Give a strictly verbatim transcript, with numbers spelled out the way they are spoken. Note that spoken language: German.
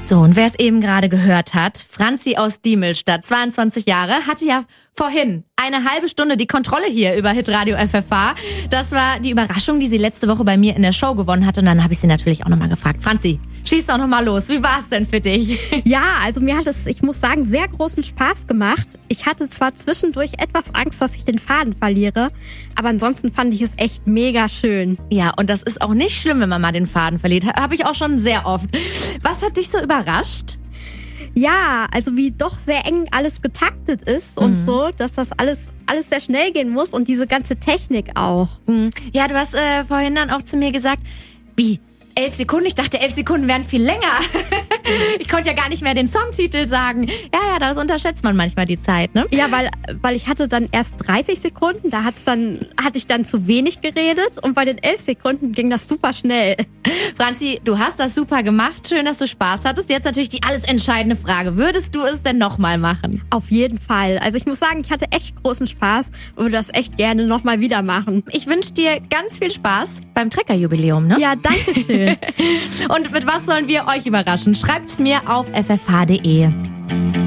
So, und wer es eben gerade gehört hat, Franzi aus Diemelstadt, zweiundzwanzig Jahre, hatte ja vorhin eine halbe Stunde die Kontrolle hier über Hitradio F F H. Das war die Überraschung, die sie letzte Woche bei mir in der Show gewonnen hat. Und dann habe ich sie natürlich auch nochmal gefragt. Franzi, schieß doch nochmal los. Wie war es denn für dich? Ja, also mir hat es, ich muss sagen, sehr großen Spaß gemacht. Ich hatte zwar zwischendurch etwas Angst, dass ich den Faden verliere, aber ansonsten fand ich es echt mega schön. Ja, und das ist auch nicht schlimm, wenn man mal den Faden verliert. Habe ich auch schon sehr oft. Was hat dich so überrascht? Ja, also wie doch sehr eng alles getaktet ist und Mhm. so, dass das alles alles sehr schnell gehen muss und diese ganze Technik auch. Hm. Ja, du hast äh, vorhin dann auch zu mir gesagt, wie, elf Sekunden? Ich dachte, elf Sekunden wären viel länger. Ich konnte ja gar nicht mehr den Songtitel sagen. Ja, ja, das unterschätzt man manchmal die Zeit, ne? Ja, weil weil ich hatte dann erst dreißig Sekunden, da hat's dann hatte ich dann zu wenig geredet und bei den elf Sekunden ging das super schnell. Franzi, du hast das super gemacht. Schön, dass du Spaß hattest. Jetzt natürlich die alles entscheidende Frage. Würdest du es denn nochmal machen? Auf jeden Fall. Also ich muss sagen, ich hatte echt großen Spaß und würde das echt gerne nochmal wieder machen. Ich wünsche dir ganz viel Spaß beim Trecker-Jubiläum, ne? Ja, danke schön. Und mit was sollen wir euch überraschen? Schreibt's mir auf f f h punkt d e.